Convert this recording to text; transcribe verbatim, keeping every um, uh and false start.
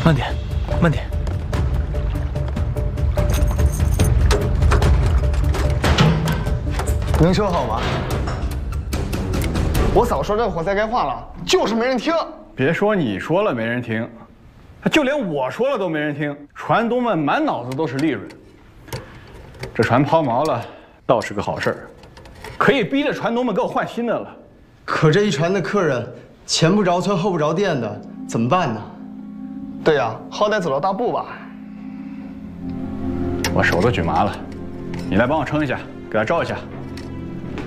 慢点，慢点。 能修好吗？我早说这活塞该换了，就是没人听。 别说你说了没人听，就连我说了都没人听。船东们满脑子都是利润，这船抛锚了倒是个好事儿，可以逼着船东们给我换新的了。 可这一船的客人，前不着村后不着店的，怎么办呢？ 对呀、啊，好歹走了大步吧。 我手都举麻了，你来帮我撑一下，给他照一下。